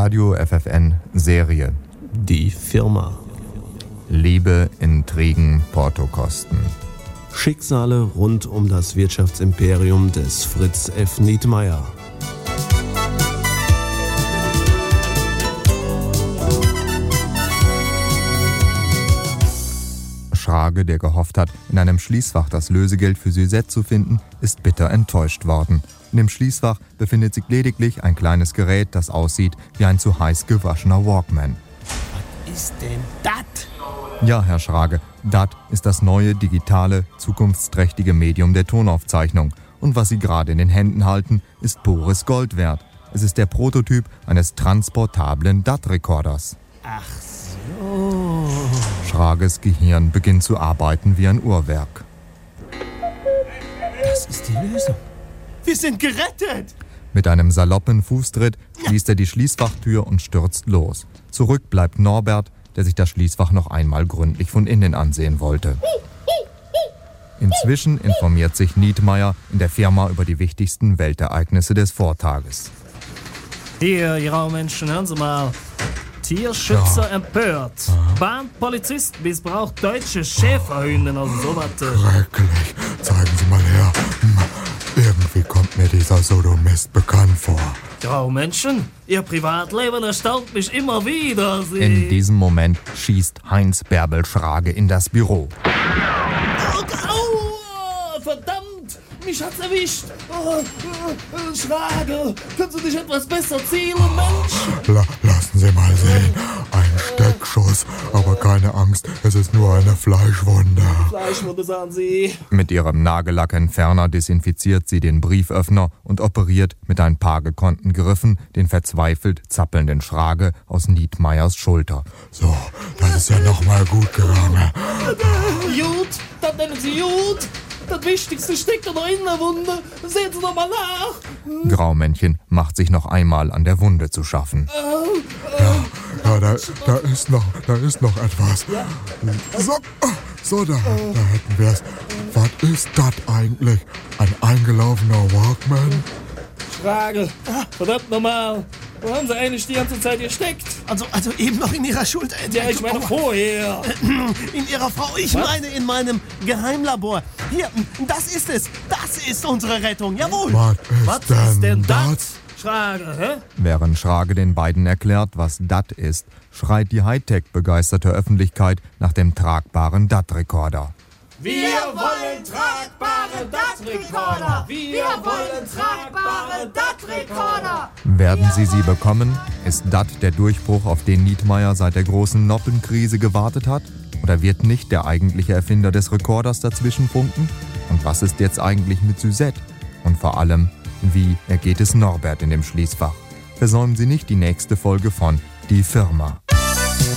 Radio FFN Serie. Die Firma. Liebe, Intrigen, Portokosten. Schicksale rund um das Wirtschaftsimperium des Fritz F. Nietmeyer. Schrage, der gehofft hat, in einem Schließfach das Lösegeld für Suzette zu finden, ist bitter enttäuscht worden. In dem Schließfach befindet sich lediglich ein kleines Gerät, das aussieht wie ein zu heiß gewaschener Walkman. Was ist denn das? Ja, Herr Schrage, das ist das neue, digitale, zukunftsträchtige Medium der Tonaufzeichnung. Und was Sie gerade in den Händen halten, ist pures Gold wert. Es ist der Prototyp eines transportablen DAT-Rekorders. Ach so. Schrages Gehirn beginnt zu arbeiten wie ein Uhrwerk. Das ist die Lösung. Wir sind gerettet! Mit einem saloppen Fußtritt schließt er die Schließfachtür und stürzt los. Zurück bleibt Norbert, der sich das Schließfach noch einmal gründlich von innen ansehen wollte. Inzwischen informiert sich Nietmeyer in der Firma über die wichtigsten Weltereignisse des Vortages. Hier, ihr Raumenschen, hören Sie mal. Tierschützer empört. Bahnpolizist missbraucht deutsche Schäferhündin aus sowas. Schrecklich. Zeigen Sie mal her. Irgendwie kommt mir dieser Sodomist bekannt vor. Raumenschen, Ihr Privatleben erstaunt mich immer wieder. In diesem Moment schießt Heinz Bärbel Schrage in das Büro. Au, verdammt! Mich hat's erwischt! Schrage! Können Sie nicht etwas besser zielen, Mensch? Lassen Sie mal sehen. Ein Steckschuss. Aber keine Angst, es ist nur eine Fleischwunde. Fleischwunde, sagen Sie. Mit ihrem Nagellackentferner desinfiziert sie den Brieföffner und operiert mit ein paar gekonnten Griffen den verzweifelt zappelnden Schrage aus Nietmeyers Schulter. So, das ist ja noch mal gut gegangen. Gut, das nennen Sie gut. Das Wichtigste steckt doch noch in der Wunde. Sehen Sie doch mal nach. Graumännchen macht sich noch einmal an der Wunde zu schaffen. Ja, da ist noch etwas. So, da hätten wir es. Was ist das eigentlich? Ein eingelaufener Walkman? Frage. Verdammt nochmal. Wo haben Sie eigentlich die ganze Zeit gesteckt? Also eben noch in Ihrer Schulter. Ja, ich meine vorher. In Ihrer Frau. Ich meine in meinem Geheimlabor. Hier, das ist es. Das ist unsere Rettung. Jawohl. Was ist denn das? Schrage, hä? Während Schrage den beiden erklärt, was DAT ist, schreit die Hightech-begeisterte Öffentlichkeit nach dem tragbaren DAT-Rekorder. Wir wollen tragbare DAT-Rekorder! Wir wollen tragbare DAT-Rekorder! Werden sie bekommen? Ist DAT der Durchbruch, auf den Nietmeyer seit der großen Noppenkrise gewartet hat? Oder wird nicht der eigentliche Erfinder des Rekorders dazwischen funken? Und was ist jetzt eigentlich mit Suzette? Und vor allem, wie ergeht es Norbert in dem Schließfach? Versäumen Sie nicht die nächste Folge von Die Firma.